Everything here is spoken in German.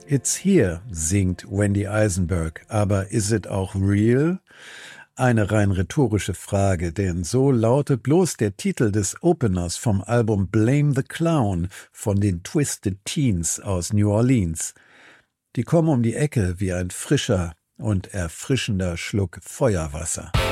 It's here, singt Wendy Eisenberg, aber is it auch real? Eine rein rhetorische Frage, denn so lautet bloß der Titel des Openers vom Album Blame the Clown von den Twisted Teens aus New Orleans. Die kommen um die Ecke wie ein frischer und erfrischender Schluck Feuerwasser.